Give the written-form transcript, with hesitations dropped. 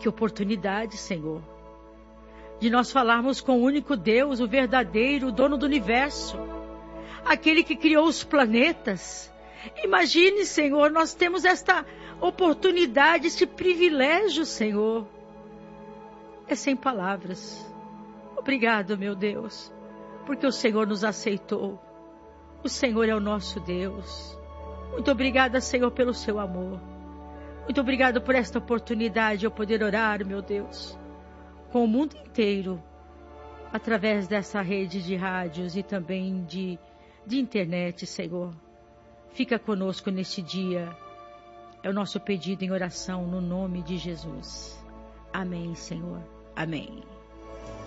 Que oportunidade, Senhor, de nós falarmos com o único Deus, o verdadeiro, o dono do universo, aquele que criou os planetas. Imagine, Senhor, nós temos esta oportunidade, este privilégio, Senhor. É sem palavras. Obrigado, meu Deus, porque o Senhor nos aceitou. O Senhor é o nosso Deus. Muito obrigada, Senhor, pelo seu amor. Muito obrigado por esta oportunidade de eu poder orar, meu Deus, com o mundo inteiro, através dessa rede de rádios e também de internet, Senhor. Fica conosco neste dia. É o nosso pedido em oração no nome de Jesus. Amém, Senhor. Amém.